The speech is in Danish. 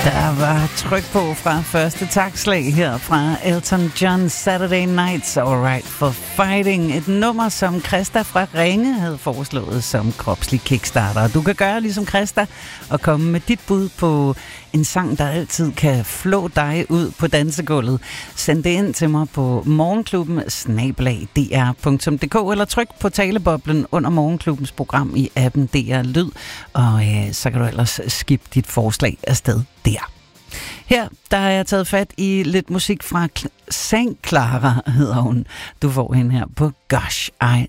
Der var tryk på fra første takslag her fra Elton John, Saturday Nights, Alright for Fighting. Et nummer, som Christa fra Ringe havde foreslået som kropslig kickstarter. Du kan gøre ligesom Christa og komme med dit bud på en sang, der altid kan flå dig ud på dansegulvet. Send det ind til mig på morgenkluben@dr.dk eller tryk på taleboblen under Morgenklubbens program i appen DR Lyd, og så kan du ellers skippe dit forslag afsted der. Her, der har jeg taget fat i lidt musik fra St. Clara, hedder hun. Du får hende her på Gosh, I